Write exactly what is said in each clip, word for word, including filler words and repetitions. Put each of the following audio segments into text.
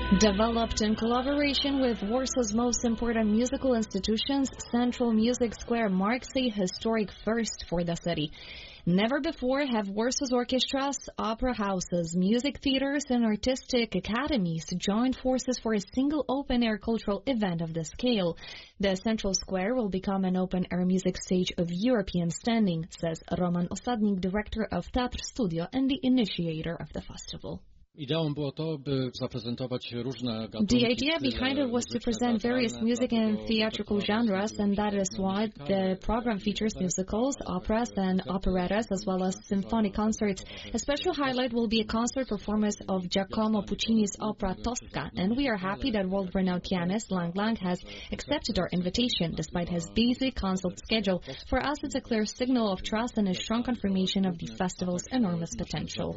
Developed in collaboration with Warsaw's most important musical institutions, Central Music Square marks a historic first for the city. Never before have Warsaw's orchestras, opera houses, music theaters, and artistic academies joined forces for a single open-air cultural event of this scale. The Central Square will become an open-air music stage of European standing, says Roman Osadnik, director of Teatr Studio and the initiator of the festival. The idea behind it was to present various music and theatrical genres, and that is why the program features musicals, operas, and operettas, as well as symphonic concerts. A special highlight will be a concert performance of Giacomo Puccini's opera Tosca, and we are happy that world-renowned pianist Lang Lang has accepted our invitation, despite his busy concert schedule. For us, it's a clear signal of trust and a strong confirmation of the festival's enormous potential.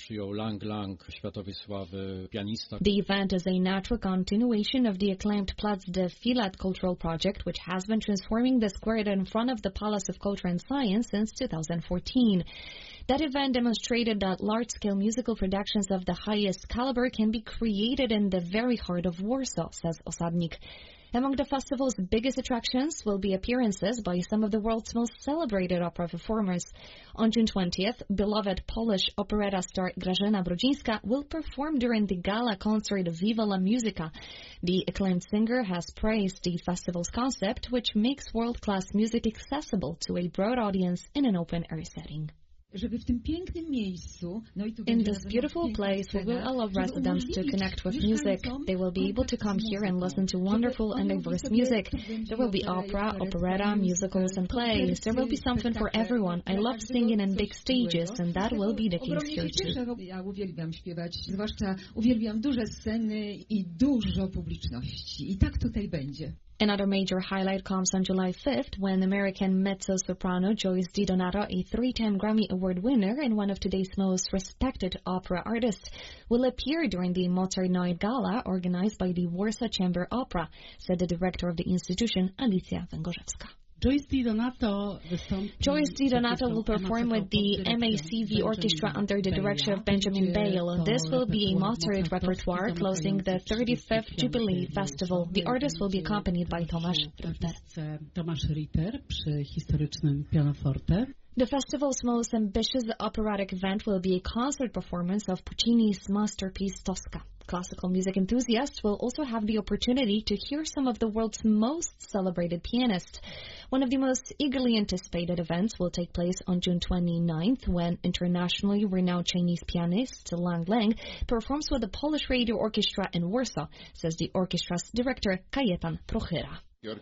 The event is a natural continuation of the acclaimed Platz de Filat cultural project, which has been transforming the square in front of the Palace of Culture and Science since two thousand fourteen. That event demonstrated that large-scale musical productions of the highest caliber can be created in the very heart of Warsaw, says Osadnik. Among the festival's biggest attractions will be appearances by some of the world's most celebrated opera performers. On June twentieth, beloved Polish operetta star Grażyna Brodzińska will perform during the gala concert Viva la Musica. The acclaimed singer has praised the festival's concept, which makes world-class music accessible to a broad audience in an open-air setting. In this beautiful place, we will allow residents to connect with music. They will be able to come here and listen to wonderful and diverse music. There will be opera, operetta, musicals, and plays. There will be something for everyone. I love singing in big stages, and that will be the case here too. Another major highlight comes on July fifth, when American mezzo-soprano Joyce DiDonato, a three-time Grammy Award winner and one of today's most respected opera artists, will appear during the Mozart Night Gala organized by the Warsaw Chamber Opera, said the director of the institution, Alicja Węgorzewska. Joyce DiDonato Joyce DiDonato will perform with the M A C V Orchestra under the direction of Benjamin Bale. This will be a Mozart repertoire closing the thirty-fifth Jubilee Festival. The artist will be accompanied by Tomasz Ritter. Tomasz Ritter przy historycznym pianoforte. The festival's most ambitious operatic event will be a concert performance of Puccini's masterpiece Tosca. Classical music enthusiasts will also have the opportunity to hear some of the world's most celebrated pianists. One of the most eagerly anticipated events will take place on June twenty-ninth, when internationally renowned Chinese pianist Lang Lang performs with the Polish Radio Orchestra in Warsaw, says the orchestra's director Kajetan Prochyra.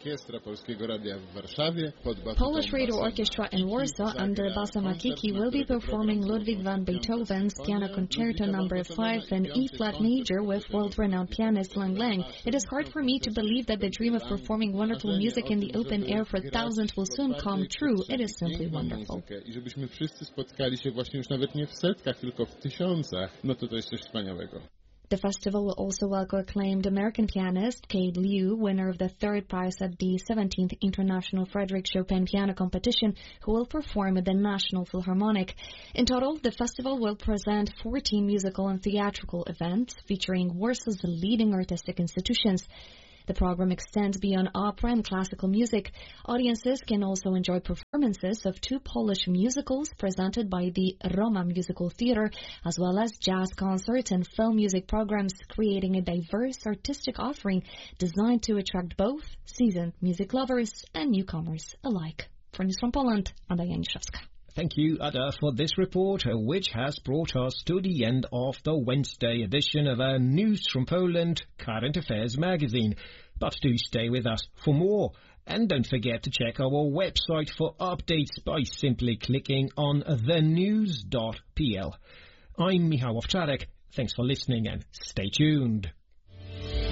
Polish Radio Orchestra in Warsaw under Basa Makiki will be performing Ludwig van Beethoven's Piano Concerto number five in E-flat major with world-renowned pianist Lang Lang. It is hard for me to believe that the dream of performing wonderful music in the open air for thousands will soon come true. It is simply wonderful. The festival will also welcome acclaimed American pianist Cade Liu, winner of the third prize at the seventeenth International Frédéric Chopin Piano Competition, who will perform at the National Philharmonic. In total, the festival will present fourteen musical and theatrical events featuring Warsaw's leading artistic institutions. The program extends beyond opera and classical music. Audiences can also enjoy performances of two Polish musicals presented by the Roma Musical Theatre, as well as jazz concerts and film music programs, creating a diverse artistic offering designed to attract both seasoned music lovers and newcomers alike. For News from Poland, Ada Janiszewska. Thank you, Ada, for this report, which has brought us to the end of the Wednesday edition of our News from Poland Current Affairs magazine. But do stay with us for more. And don't forget to check our website for updates by simply clicking on the news dot p l. I'm Michał Owczarek. Thanks for listening and stay tuned.